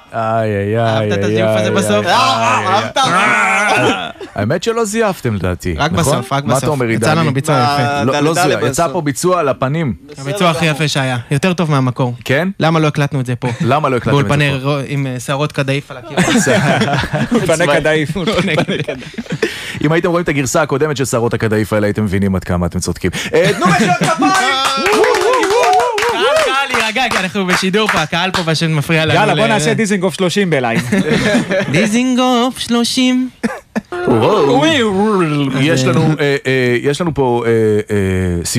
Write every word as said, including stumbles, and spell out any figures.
איי, איי, אהבת את הזיוף הזה בסוף? אהבת? האמת שלא זייפתם לדעתי. רק בסוף, רק בסוף. מה אתה אומר, עידני? יצא לנו ביצוע יפה. לא זייף, יצא פה ביצוע על הפנים. הביצוע הכי יפה שהיה. יותר טוב מהמקור. כן? למה לא הקלטנו את זה פה? למה לא הקלטתם את זה פה? באולפני עם שערות קדאיף על הקיר. אולפני קדאיף. אם הייתם רואים את הגרסה הקודמת של שערות הקדאיף האלה, הייתם מבינים עד כמה אתם צודקים. תנו מחיאות כפיים! קהל, קהל, להירגע, כי אנחנו בשידור פה, הקהל פה פשוט מפריע לנו. יאללה, בוא נעשה דיזינגוף שלושים בלייב. דיזינגוף שלושים. יש לנו פה